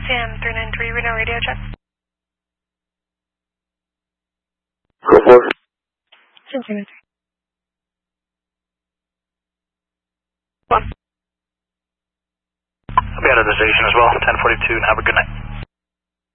Sam 393, Reno radio check. Go for it. Sam 393. I'll be out of the station as well, 1042, and have a good night.